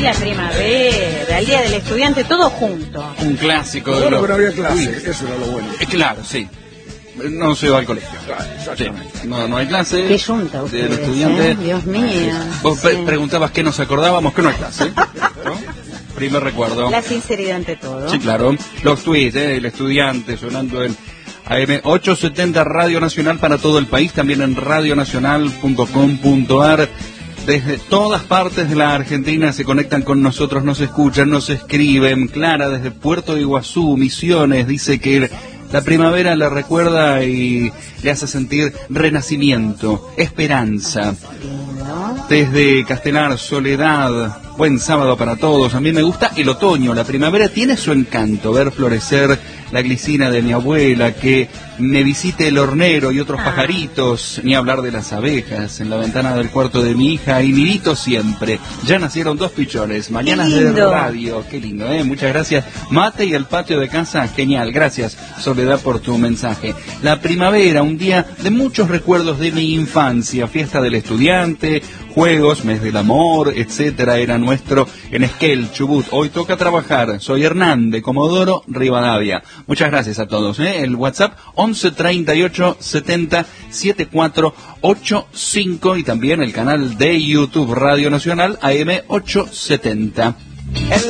la primavera, el Día del Estudiante, todo junto. Un clásico. Bueno, pero había clase, eso era lo bueno. Claro, sí. No se va al colegio. Exactamente. Sí. No hay clase. Qué junta ustedes, del estudiante. Dios mío. Vos Sí. preguntabas qué nos acordábamos, que no hay clase. ¿No? Primer recuerdo. La sinceridad ante todo. Sí, claro. Los tweets, el estudiante sonando en AM 870 Radio Nacional para todo el país, también en radionacional.com.ar. Desde todas partes de la Argentina se conectan con nosotros, nos escuchan, nos escriben. Clara desde Puerto de Iguazú, Misiones, dice que la primavera le recuerda y le hace sentir renacimiento, esperanza. Desde Castelar, Soledad, buen sábado para todos. A mí me gusta el otoño, la primavera tiene su encanto, ver florecer la glicina de mi abuela, que me visite el hornero y otros pajaritos, ni hablar de las abejas en la ventana del cuarto de mi hija, y mirito siempre. Ya nacieron 2 pichones, mañanas de radio, qué lindo, muchas gracias. Mate y el patio de casa, genial, gracias Soledad por tu mensaje. La primavera, un día de muchos recuerdos de mi infancia, fiesta del estudiante, juegos, mes del amor, etcétera, era nuestro en Esquel, Chubut. Hoy toca trabajar. Soy Hernán de Comodoro, Rivadavia. Muchas gracias a todos. El WhatsApp 11 38 70 74 85 y también el canal de YouTube Radio Nacional AM 870.